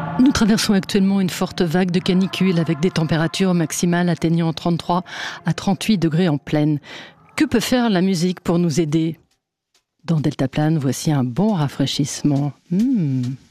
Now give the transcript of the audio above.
Nous traversons actuellement une forte vague de canicule avec des températures maximales atteignant 33 à 38 degrés en pleine. Que peut faire la musique pour nous aider ? Dans Deltaplane, voici un bon rafraîchissement.